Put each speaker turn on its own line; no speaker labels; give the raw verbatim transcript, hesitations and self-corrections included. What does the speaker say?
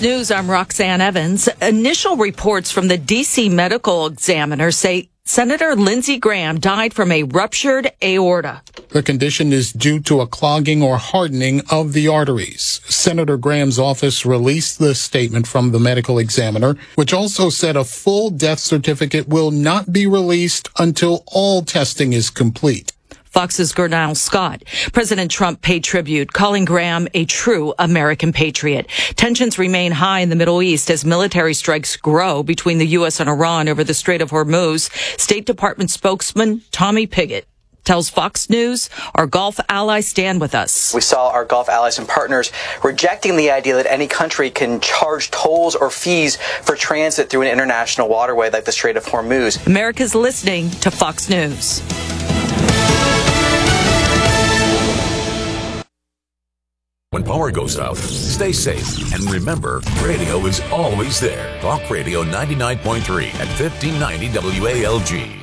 News, I'm Roxanne Evans. Initial reports from the D C medical examiner say Senator Lindsey Graham died from a ruptured aorta.
The condition is due to a clogging or hardening of the arteries. Senator Graham's office released the statement from the medical examiner, which also said a full death certificate will not be released until all testing is complete.
Fox's Gernal Scott. President Trump paid tribute, calling Graham a true American patriot. Tensions remain high in the Middle East as military strikes grow between the U S and Iran over the Strait of Hormuz. State Department spokesman Tommy Pigott tells Fox News our Gulf allies stand with us.
We saw our Gulf allies and partners rejecting the idea that any country can charge tolls or fees for transit through an international waterway like the Strait of Hormuz.
America's listening to Fox News.
When power goes out, stay safe. And remember, radio is always there. Talk Radio ninety-nine point three at fifteen ninety W A L G.